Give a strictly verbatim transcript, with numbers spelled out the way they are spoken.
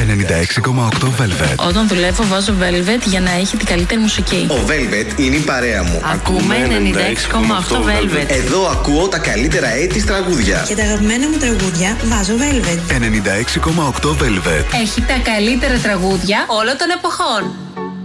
ενενήντα έξι κόμμα οκτώ Velvet. Όταν δουλεύω βάζω Velvet για να έχει την καλύτερη μουσική. Ο Velvet είναι η παρέα μου. Ακούμε ενενήντα έξι κόμμα οκτώ Velvet. Εδώ ακούω τα καλύτερα έτη τραγούδια. Και τα αγαπημένα μου τραγούδια βάζω Velvet. ενενήντα έξι κόμμα οκτώ Velvet. Έχει τα καλύτερα τραγούδια όλων των εποχών.